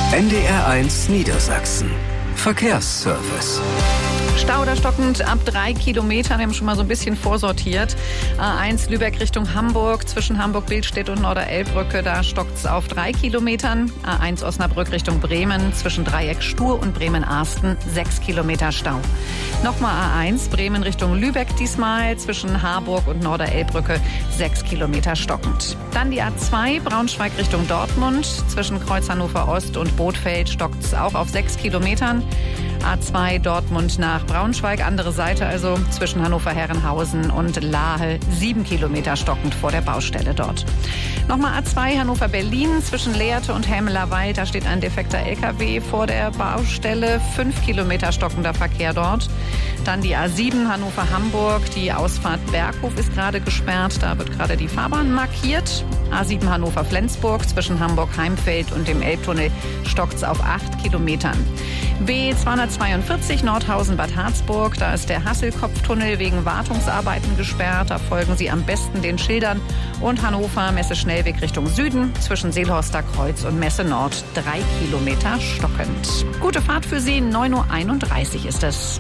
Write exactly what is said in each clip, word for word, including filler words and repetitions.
N D R eins Niedersachsen. Verkehrsservice. Stau oder stockend ab drei Kilometern. Wir haben schon mal so ein bisschen vorsortiert. A eins Lübeck Richtung Hamburg, zwischen Hamburg-Bildstedt und Norderelbbrücke, da stockt es auf drei Kilometern. A eins Osnabrück Richtung Bremen, zwischen Dreieck Stur und Bremen-Arsten, sechs Kilometer Stau. Nochmal A eins Bremen Richtung Lübeck diesmal, zwischen Harburg und Norderelbbrücke, sechs Kilometer stockend. Dann die A zwei Braunschweig Richtung Dortmund, zwischen Kreuz Hannover Ost und Bothfeld stockt es auch auf sechs Kilometern. A zwei Dortmund nach Braunschweig, andere Seite also, zwischen Hannover-Herrenhausen und Lahe, sieben Kilometer stockend vor der Baustelle dort. Nochmal A zwei Hannover-Berlin, zwischen Lehrte und Helmelerwald, da steht ein defekter L K W vor der Baustelle, fünf Kilometer stockender Verkehr dort. Dann die A sieben Hannover-Hamburg, die Ausfahrt Berghof ist gerade gesperrt, da wird gerade die Fahrbahn markiert. A sieben Hannover-Flensburg, zwischen Hamburg-Heimfeld und dem Elbtunnel stockt es auf acht Kilometern. B zweihundertzweiundvierzig Nordhausen-Bad Harzburg, da ist der Hasselkopftunnel wegen Wartungsarbeiten gesperrt. Da folgen Sie am besten den Schildern. Und Hannover, Messe-Schnellweg Richtung Süden, zwischen Seelhorster Kreuz und Messe Nord, drei Kilometer stockend. Gute Fahrt für Sie, neun Uhr einunddreißig ist es.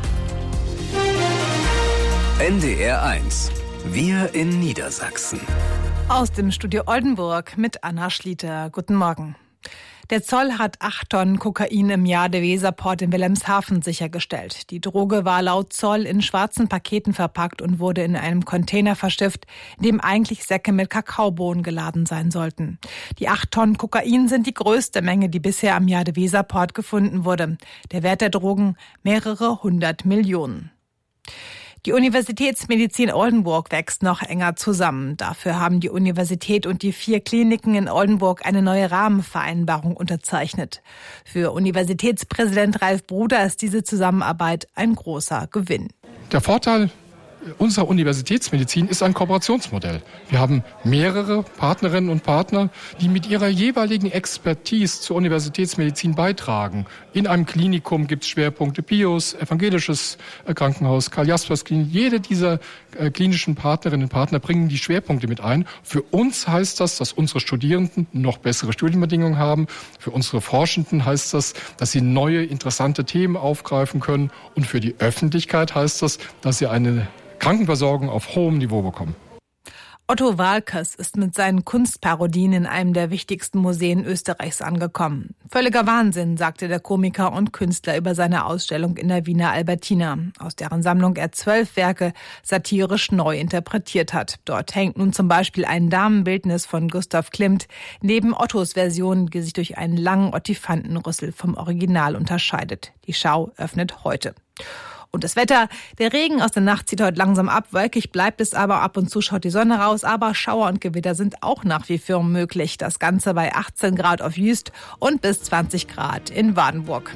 N D R eins. Wir in Niedersachsen. Aus dem Studio Oldenburg mit Anna Schlieter. Guten Morgen. Der Zoll hat acht Tonnen Kokain im Jade-Weser-Port in Wilhelmshaven sichergestellt. Die Droge war laut Zoll in schwarzen Paketen verpackt und wurde in einem Container verschifft, in dem eigentlich Säcke mit Kakaobohnen geladen sein sollten. Die acht Tonnen Kokain sind die größte Menge, die bisher am Jade-Weser-Port gefunden wurde. Der Wert der Drogen mehrere hundert Millionen. Die Universitätsmedizin Oldenburg wächst noch enger zusammen. Dafür haben die Universität und die vier Kliniken in Oldenburg eine neue Rahmenvereinbarung unterzeichnet. Für Universitätspräsident Ralf Bruder ist diese Zusammenarbeit ein großer Gewinn. Der Vorteil unserer Universitätsmedizin ist ein Kooperationsmodell. Wir haben mehrere Partnerinnen und Partner, die mit ihrer jeweiligen Expertise zur Universitätsmedizin beitragen. In einem Klinikum gibt es Schwerpunkte Pius, Evangelisches Krankenhaus, Karl-Jaspers-Klinik. Jede dieser äh, klinischen Partnerinnen und Partner bringen die Schwerpunkte mit ein. Für uns heißt das, dass unsere Studierenden noch bessere Studienbedingungen haben. Für unsere Forschenden heißt das, dass sie neue, interessante Themen aufgreifen können. Und für die Öffentlichkeit heißt das, dass sie eine Krankenversorgung auf hohem Niveau bekommen. Otto Waalkes ist mit seinen Kunstparodien in einem der wichtigsten Museen Österreichs angekommen. Völliger Wahnsinn, sagte der Komiker und Künstler über seine Ausstellung in der Wiener Albertina, aus deren Sammlung er zwölf Werke satirisch neu interpretiert hat. Dort hängt nun zum Beispiel ein Damenbildnis von Gustav Klimt neben Ottos Version, die sich durch einen langen Ottifantenrüssel vom Original unterscheidet. Die Schau öffnet heute. Und das Wetter, der Regen aus der Nacht zieht heute langsam ab, wolkig bleibt es aber, ab und zu schaut die Sonne raus, aber Schauer und Gewitter sind auch nach wie vor möglich. Das Ganze bei achtzehn Grad auf Jüst und bis zwanzig Grad in Wadenburg.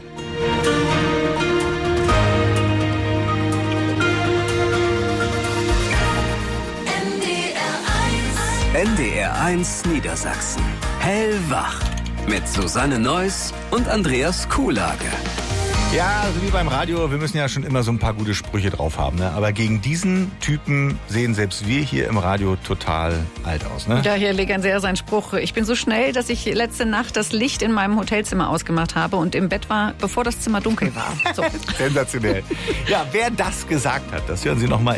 N D R eins Niedersachsen. Hellwach. Mit Susanne Neuss und Andreas Kuhlage. Ja, also wie beim Radio, wir müssen ja schon immer so ein paar gute Sprüche drauf haben, ne? Aber gegen diesen Typen sehen selbst wir hier im Radio total alt aus, ne? Ja, hier Legernseer sein Spruch. Ich bin so schnell, dass ich letzte Nacht das Licht in meinem Hotelzimmer ausgemacht habe und im Bett war, bevor das Zimmer dunkel war. So. Sensationell. Ja, wer das gesagt hat, das hören Sie noch mal